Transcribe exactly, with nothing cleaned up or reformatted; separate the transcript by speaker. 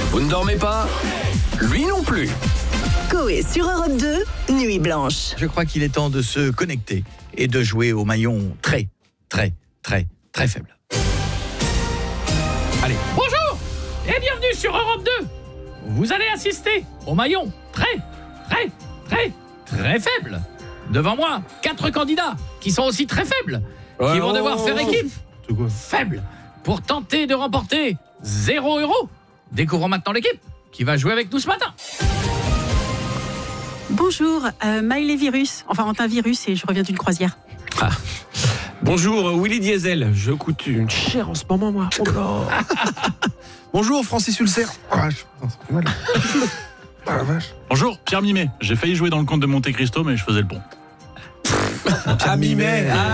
Speaker 1: Vous ne dormez pas ? Lui non plus.
Speaker 2: Coé sur Europe deux, Nuit Blanche.
Speaker 3: Je crois qu'il est temps de se connecter et de jouer au maillon très, très, très, très faible. Allez.
Speaker 4: Bonjour et bienvenue sur Europe deux. Vous allez assister au maillon très, très, très, très faible. Devant moi, quatre candidats qui sont aussi très faibles,
Speaker 1: Ouais,
Speaker 4: qui vont
Speaker 1: oh,
Speaker 4: devoir
Speaker 1: oh,
Speaker 4: faire
Speaker 1: oh.
Speaker 4: équipe faible pour tenter de remporter zéro euro. Découvrons maintenant l'équipe qui va jouer avec nous ce matin.
Speaker 5: Bonjour, euh, Maëlé Virus, enfin Antin Virus et je reviens d'une croisière.
Speaker 6: Ah. Bonjour, Willy Diesel. Je coûte une chair en ce moment, moi. Oh là.
Speaker 7: Bonjour, Francis Ulcer. Oh, vache. Oh, ça fait mal. Oh, la vache.
Speaker 8: Bonjour, Pierre Mimet. J'ai failli jouer dans le conte de Monte Cristo, mais je faisais le pont.
Speaker 6: Ah, Mimet.